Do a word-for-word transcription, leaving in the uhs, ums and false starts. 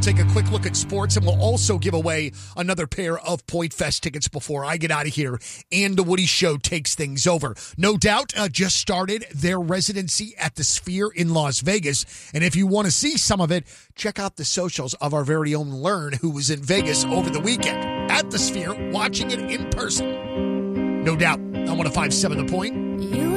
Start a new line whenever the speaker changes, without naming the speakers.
take a quick look at sports, and we'll also give away another pair of Point Fest tickets before I get out of here and the Woody Show takes things over. No Doubt uh, just started their residency at the Sphere in Las Vegas, and if you want to see some of it, check out the socials of our very own Learn, who was in Vegas over the weekend at the Sphere watching it in person. No Doubt. I want to five seven the Point.
You